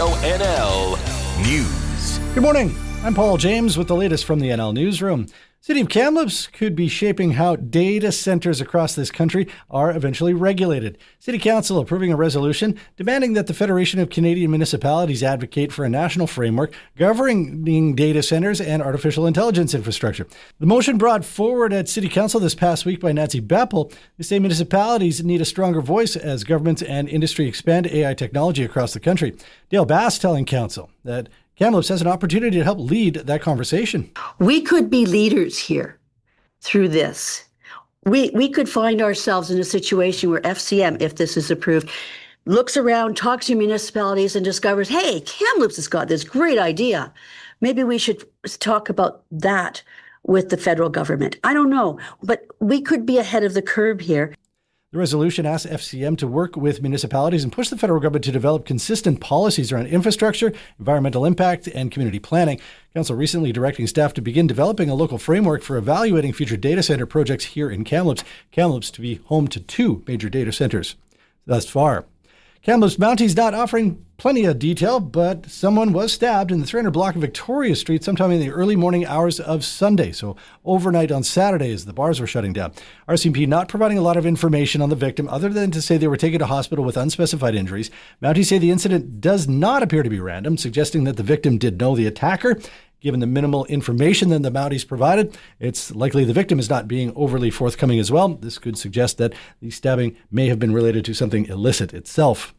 Radio NL News. Good morning. I'm Paul James with the latest from the NL Newsroom. City of Kamloops could be shaping how data centers across this country are eventually regulated. City Council approving a resolution demanding that the Federation of Canadian Municipalities advocate for a national framework governing data centers and artificial intelligence infrastructure. The motion brought forward at City Council this past week by Nancy Beppel. They say municipalities need a stronger voice as governments and industry expand AI technology across the country. Dale Bass telling Council that Kamloops has an opportunity to help lead that conversation. We could be leaders here through this. We could find ourselves in a situation where FCM, if this is approved, looks around, talks to municipalities and discovers, hey, Kamloops has got this great idea. Maybe we should talk about that with the federal government. I don't know, but we could be ahead of the curve here. The resolution asks FCM to work with municipalities and push the federal government to develop consistent policies around infrastructure, environmental impact, and community planning. Council recently directing staff to begin developing a local framework for evaluating future data center projects here in Kamloops. Kamloops to be home to 2 major data centers thus far. Kamloops Mounties not offering plenty of detail, but someone was stabbed in the 300 block of Victoria Street sometime in the early morning hours of Sunday, so overnight on Saturday as the bars were shutting down. RCMP not providing a lot of information on the victim other than to say they were taken to hospital with unspecified injuries. Mounties say the incident does not appear to be random, suggesting that the victim did know the attacker. Given the minimal information that the Mounties provided, it's likely the victim is not being overly forthcoming as well. This could suggest that the stabbing may have been related to something illicit itself.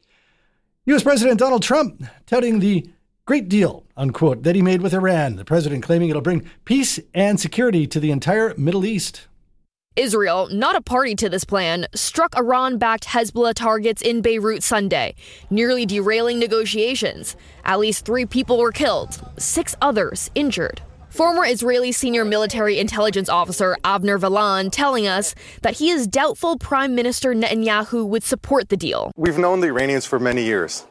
U.S. President Donald Trump touting the great deal, unquote, that he made with Iran. The president claiming it'll bring peace and security to the entire Middle East. Israel, not a party to this plan, struck Iran-backed Hezbollah targets in Beirut Sunday, nearly derailing negotiations. At least 3 people were killed, 6 others injured. Former Israeli senior military intelligence officer Avner Valan telling us that he is doubtful Prime Minister Netanyahu would support the deal. We've known the Iranians for many years.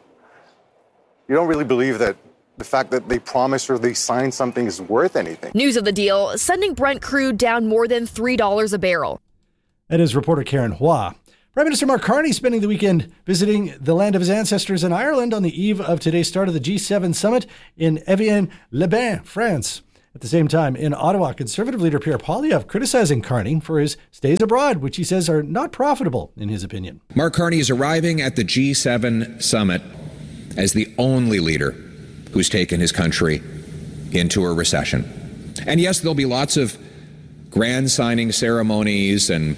You don't really believe that the fact that they promised or they signed something is worth anything. News of the deal sending Brent crude down more than $3 a barrel. That is reporter Karen Hua. Prime Minister Mark Carney spending the weekend visiting the land of his ancestors in Ireland on the eve of today's start of the G7 summit in Evian-les-Bains, France. At the same time, in Ottawa, Conservative leader Pierre Poilievre criticizing Carney for his stays abroad, which he says are not profitable, in his opinion. Mark Carney is arriving at the G7 summit as the only leader who's taken his country into a recession. And yes, there'll be lots of grand signing ceremonies and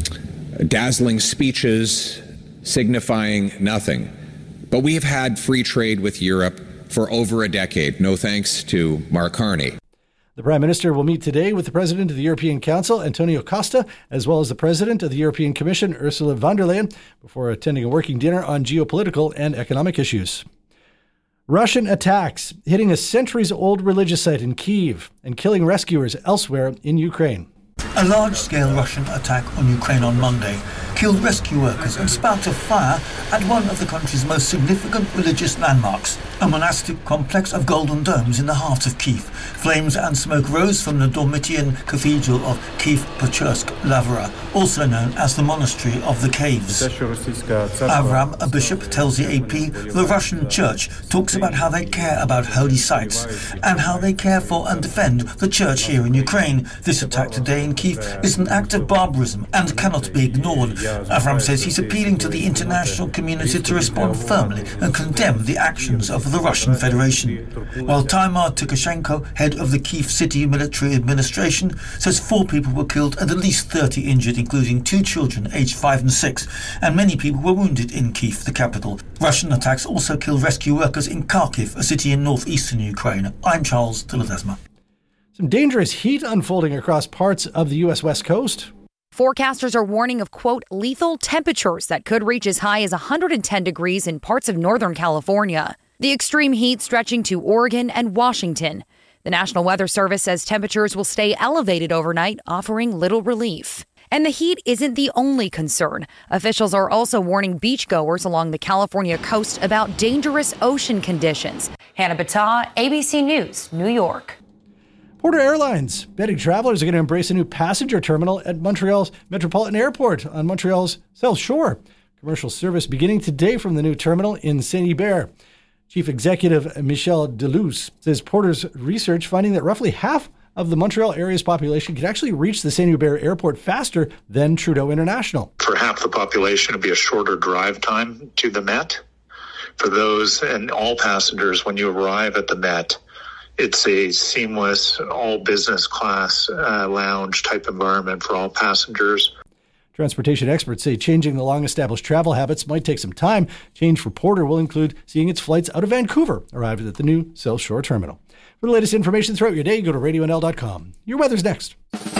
dazzling speeches signifying nothing. But we have had free trade with Europe for over a decade, no thanks to Mark Carney. The Prime Minister will meet today with the President of the European Council, Antonio Costa, as well as the President of the European Commission, Ursula von der Leyen, before attending a working dinner on geopolitical and economic issues. Russian attacks hitting a centuries-old religious site in Kyiv and killing rescuers elsewhere in Ukraine. A large-scale Russian attack on Ukraine on Monday killed rescue workers and sparked a fire at one of the country's most significant religious landmarks, a monastic complex of golden domes in the heart of Kyiv. Flames and smoke rose from the Dormitian Cathedral of Kyiv-Pechersk-Lavra, also known as the Monastery of the Caves. Avram, a bishop, tells the AP the Russian church talks about how they care about holy sites and how they care for and defend the church here in Ukraine. This attack today in Kyiv is an act of barbarism and cannot be ignored. Avram says he's appealing to the international community to respond firmly and condemn the actions of the Russian Federation. While Taimar Tikashenko, head of the Kyiv City Military Administration, says 4 people were killed and at least 30 injured, including 2 children aged 5 and 6, and many people were wounded in Kyiv, the capital. Russian attacks also killed rescue workers in Kharkiv, a city in northeastern Ukraine. I'm Charles de Ledesma. Some dangerous heat unfolding across parts of the U.S. West Coast. Forecasters are warning of, quote, lethal temperatures that could reach as high as 110 degrees in parts of Northern California. The extreme heat stretching to Oregon and Washington. The National Weather Service says temperatures will stay elevated overnight, offering little relief. And the heat isn't the only concern. Officials are also warning beachgoers along the California coast about dangerous ocean conditions. Hannah Battah, ABC News, New York. Porter Airlines betting travelers are going to embrace a new passenger terminal at Montreal's Metropolitan Airport on Montreal's South Shore. Commercial service beginning today from the new terminal in Saint-Hubert. Chief Executive Michel Deleuze says Porter's research finding that roughly half of the Montreal area's population could actually reach the Saint-Hubert Airport faster than Trudeau International. For half the population, it'd be a shorter drive time to the Met. For those and all passengers, when you arrive at the Met, it's a seamless, all business class lounge type environment for all passengers. Transportation experts say changing the long-established travel habits might take some time. Change for Porter will include seeing its flights out of Vancouver arrive at the new South Shore Terminal. For the latest information throughout your day, go to radionl.com. Your weather's next.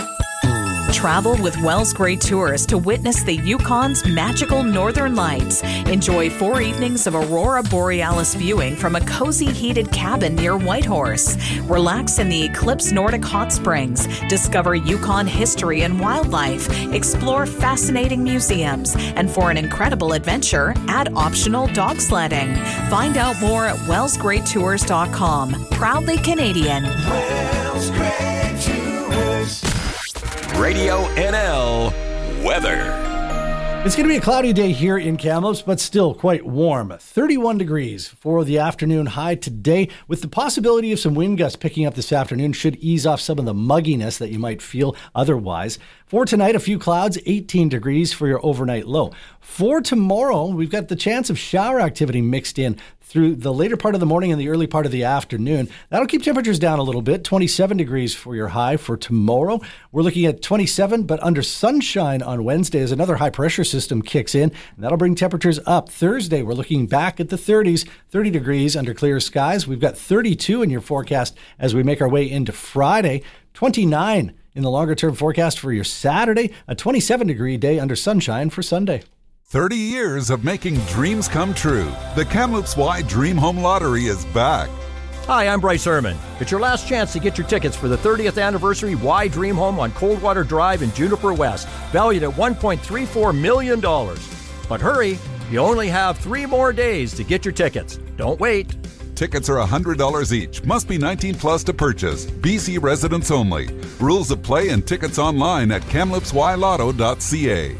Travel with Wells Gray Tours to witness the Yukon's magical northern lights. Enjoy 4 evenings of Aurora Borealis viewing from a cozy heated cabin near Whitehorse. Relax in the Eclipse Nordic Hot Springs. Discover Yukon history and wildlife. Explore fascinating museums. And for an incredible adventure, add optional dog sledding. Find out more at wellsgraytours.com. Proudly Canadian. Wells Gray Tours. Radio NL weather. It's going to be a cloudy day here in Kamloops, but still quite warm. 31 degrees for the afternoon high today, with the possibility of some wind gusts picking up this afternoon should ease off some of the mugginess that you might feel otherwise. For tonight, a few clouds, 18 degrees for your overnight low. For tomorrow, we've got the chance of shower activity mixed in through the later part of the morning and the early part of the afternoon. That'll keep temperatures down a little bit. 27 degrees for your high for tomorrow. We're looking at 27, but under sunshine on Wednesday as another high pressure system kicks in, and that'll bring temperatures up. Thursday, we're looking back at the 30s, 30 degrees under clear skies. We've got 32 in your forecast as we make our way into Friday. 29 in the longer term forecast for your Saturday. A 27-degree day under sunshine for Sunday. 30 years of making dreams come true. The Kamloops Y Dream Home Lottery is back. Hi, I'm Bryce Herman. It's your last chance to get your tickets for the 30th anniversary Y Dream Home on Coldwater Drive in Juniper West, valued at $1.34 million. But hurry, you only have 3 more days to get your tickets. Don't wait. Tickets are $100 each. Must be 19 plus to purchase. BC residents only. Rules of play and tickets online at kamloopsylotto.ca.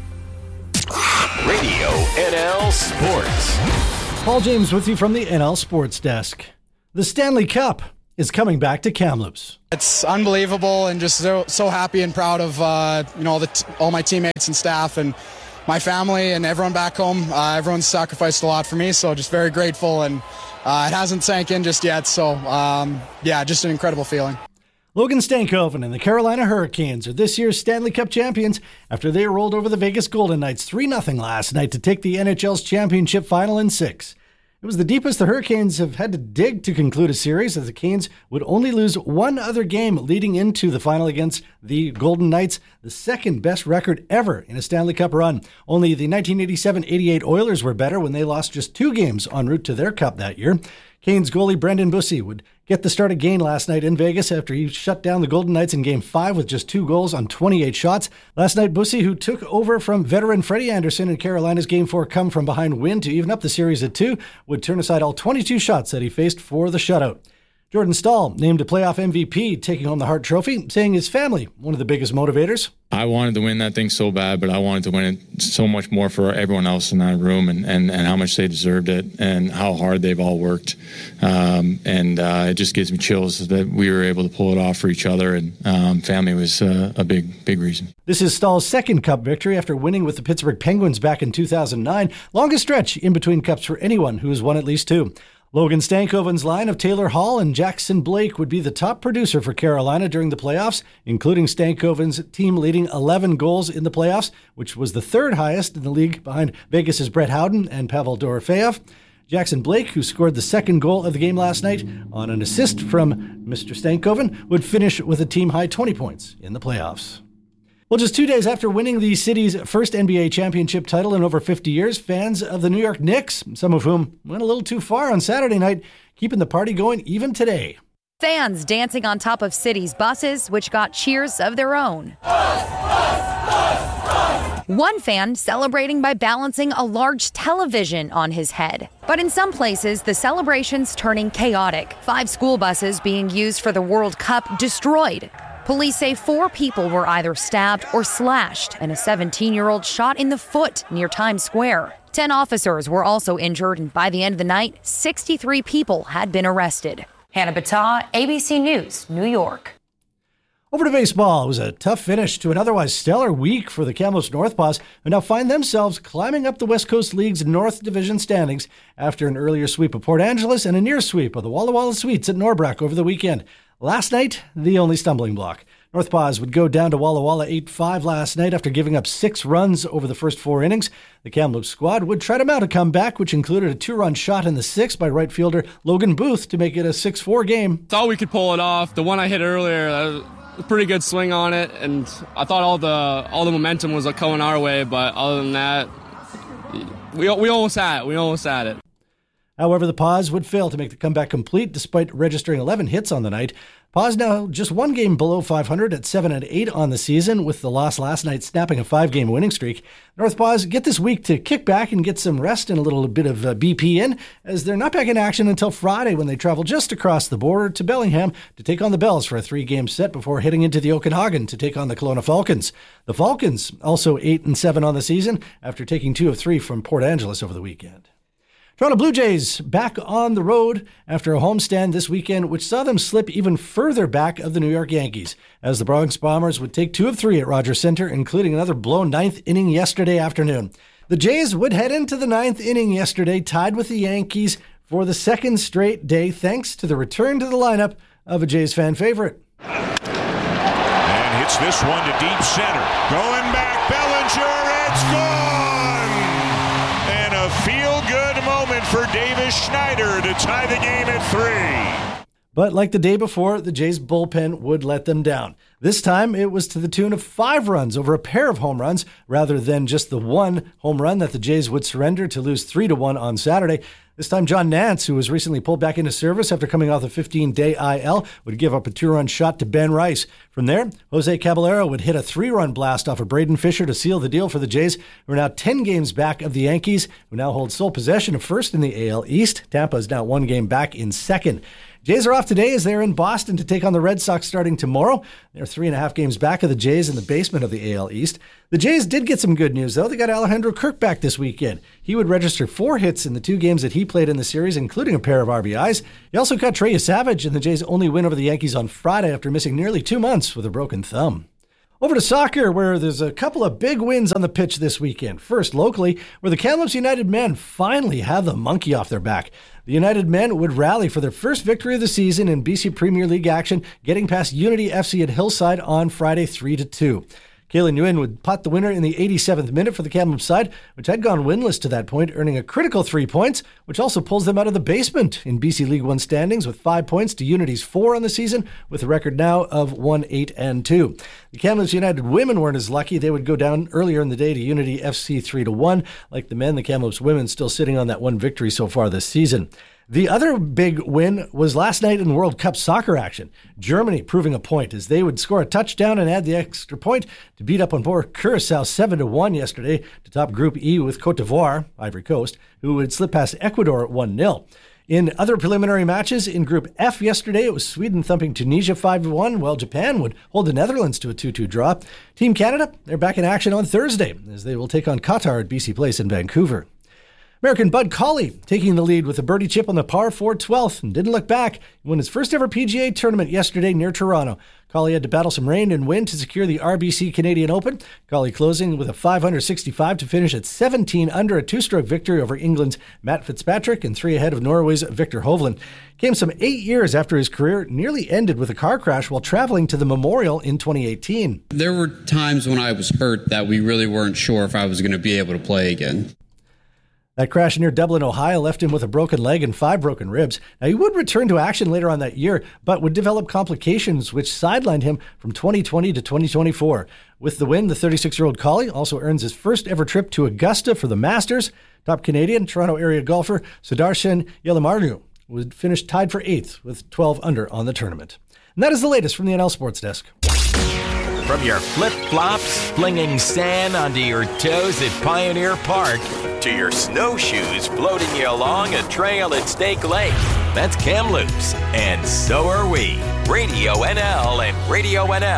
Radio NL Sports. Paul James with you from the NL Sports Desk. The Stanley Cup is coming back to Kamloops. It's unbelievable, and just so happy and proud of all my teammates and staff and my family and everyone back home. Everyone's sacrificed a lot for me, so just very grateful, and it hasn't sank in just yet. So just an incredible feeling. Logan Stankoven and the Carolina Hurricanes are this year's Stanley Cup champions after they rolled over the Vegas Golden Knights 3-0 last night to take the NHL's championship final in 6. It was the deepest the Hurricanes have had to dig to conclude a series, as the Canes would only lose one other game leading into the final against the Golden Knights, the second best record ever in a Stanley Cup run. Only the 1987-88 Oilers were better when they lost just 2 games en route to their cup that year. Canes goalie Brendan Bussey would get the start again last night in Vegas after he shut down the Golden Knights in Game 5 with just 2 goals on 28 shots. Last night, Bussey, who took over from veteran Freddie Anderson in Carolina's Game 4 come-from-behind win to even up the series at 2, would turn aside all 22 shots that he faced for the shutout. Jordan Staal named a playoff MVP, taking home the Hart Trophy, saying his family, one of the biggest motivators. I wanted to win that thing so bad, but I wanted to win it so much more for everyone else in that room, and how much they deserved it and how hard they've all worked. It just gives me chills that we were able to pull it off for each other, and family was a big reason. This is Stahl's second Cup victory after winning with the Pittsburgh Penguins back in 2009. Longest stretch in between Cups for anyone who has won at least 2. Logan Stankoven's line of Taylor Hall and Jackson Blake would be the top producer for Carolina during the playoffs, including Stankoven's team leading 11 goals in the playoffs, which was the 3rd highest in the league behind Vegas's Brett Howden and Pavel Dorofeyev. Jackson Blake, who scored the 2nd goal of the game last night on an assist from Mr. Stankoven, would finish with a team-high 20 points in the playoffs. Well, just 2 days after winning the city's first NBA championship title in over 50 years, fans of the New York Knicks, some of whom went a little too far on Saturday night, keeping the party going even today. Fans dancing on top of city's buses, which got cheers of their own. One fan celebrating by balancing a large television on his head. But in some places, the celebration's turning chaotic. 5 school buses being used for the World Cup destroyed. Police say 4 people were either stabbed or slashed, and a 17-year-old shot in the foot near Times Square. 10 officers were also injured, and by the end of the night, 63 people had been arrested. Hannah Battah, ABC News, New York. Over to baseball. It was a tough finish to an otherwise stellar week for the Kamloops Northpaws, who now find themselves climbing up the West Coast League's North Division standings after an earlier sweep of Port Angeles and a near sweep of the Walla Walla Sweets at Norbrook over the weekend. Last night, the only stumbling block. Northpaws would go down to Walla Walla 8-5 last night after giving up 6 runs over the first 4 innings. The Kamloops squad would try to mount a comeback, which included a 2-run shot in the 6th by right fielder Logan Booth to make it a 6-4 game. Thought we could pull it off. The one I hit earlier, that was a pretty good swing on it, and I thought all the momentum was going our way, but other than that, we almost had it. However, the Paws would fail to make the comeback complete despite registering 11 hits on the night. Paws now just 1 game below 500 at 7-8 on the season, with the loss last night snapping a 5-game winning streak. North Paws get this week to kick back and get some rest and a little bit of BP in, as they're not back in action until Friday when they travel just across the border to Bellingham to take on the Bells for a 3-game set before heading into the Okanagan to take on the Kelowna Falcons. The Falcons also 8-7 on the season after taking 2 of 3 from Port Angeles over the weekend. Toronto Blue Jays back on the road after a homestand this weekend, which saw them slip even further back of the New York Yankees, as the Bronx Bombers would take 2 of 3 at Rogers Centre, including another blown 9th inning yesterday afternoon. The Jays would head into the 9th inning yesterday, tied with the Yankees for the 2nd straight day, thanks to the return to the lineup of a Jays fan favorite. And hits this one to deep center. Going back, Bellinger, it's gone! And a feel-good moment for Davis Schneider to tie the game at 3. But like the day before, the Jays bullpen would let them down. This time, it was to the tune of 5 runs over a pair of home runs, rather than just the 1 home run that the Jays would surrender to lose 3-1 on Saturday. This time, John Nance, who was recently pulled back into service after coming off a 15-day IL, would give up a 2-run shot to Ben Rice. From there, Jose Caballero would hit a 3-run blast off of Braden Fisher to seal the deal for the Jays, who are now 10 games back of the Yankees, who now hold sole possession of first in the AL East. Tampa is now 1 game back in second. Jays are off today as they're in Boston to take on the Red Sox starting tomorrow. They're 3.5 games back of the Jays in the basement of the AL East. The Jays did get some good news, though. They got Alejandro Kirk back this weekend. He would register 4 hits in the 2 games that he played in the series, including a pair of RBIs. He also caught Trey Savage in the Jays' only win over the Yankees on Friday after missing nearly 2 months with a broken thumb. Over to soccer, where there's a couple of big wins on the pitch this weekend. First, locally, where the Kamloops United men finally have the monkey off their back. The United men would rally for their first victory of the season in BC Premier League action, getting past Unity FC at Hillside on Friday 3-2. Kayla Nguyen would pot the winner in the 87th minute for the Kamloops side, which had gone winless to that point, earning a critical 3 points, which also pulls them out of the basement in BC League One standings with 5 points to Unity's 4 on the season, with a record now of 1-8-2. The Kamloops United women weren't as lucky. They would go down earlier in the day to Unity FC 3-1. Like the men, the Kamloops women still sitting on that 1 victory so far this season. The other big win was last night in World Cup soccer action. Germany proving a point as they would score a touchdown and add the extra point to beat up on poor Curacao 7-1 yesterday to top Group E with Côte d'Ivoire, Ivory Coast, who would slip past Ecuador at 1-0. In other preliminary matches in Group F yesterday, it was Sweden thumping Tunisia 5-1, while Japan would hold the Netherlands to a 2-2 draw. Team Canada, they're back in action on Thursday as they will take on Qatar at BC Place in Vancouver. American Bud Cauley taking the lead with a birdie chip on the par 4 12th and didn't look back. He won his first ever PGA tournament yesterday near Toronto. Cauley had to battle some rain and wind to secure the RBC Canadian Open. Cauley closing with a 565 to finish at 17 under, a 2-stroke victory over England's Matt Fitzpatrick and 3 ahead of Norway's Victor Hovland. Came some 8 years after his career nearly ended with a car crash while traveling to the Memorial in 2018. There were times when I was hurt that we really weren't sure if I was going to be able to play again. That crash near Dublin, Ohio left him with a broken leg and 5 broken ribs. Now, he would return to action later on that year, but would develop complications which sidelined him from 2020 to 2024. With the win, the 36-year-old Cauley also earns his first ever trip to Augusta for the Masters. Top Canadian, Toronto area golfer Sudarshan Yelamarnu would finish tied for 8th with 12 under on the tournament. And that is the latest from the NL Sports Desk. From your flip-flops flinging sand onto your toes at Pioneer Park to your snowshoes floating you along a trail at Snake Lake, that's Kamloops, and so are we. Radio NL and RadioNL.com.